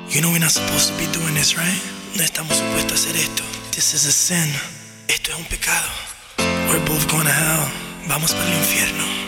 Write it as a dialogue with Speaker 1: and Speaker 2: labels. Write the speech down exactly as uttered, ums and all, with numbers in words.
Speaker 1: You know we're not supposed to be doing this, right? No estamos supuestos a hacer esto. This is a sin. Esto es un pecado. We're both going to hell. Vamos para el infierno.